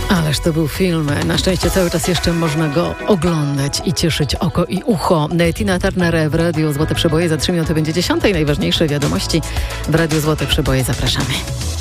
Ależ to był film. Na szczęście cały czas jeszcze można go oglądać i cieszyć oko i ucho. Tina Turner w Radiu Złote Przeboje. Za 3 minuty będzie 10. Najważniejsze wiadomości w Radiu Złote Przeboje. Zapraszamy.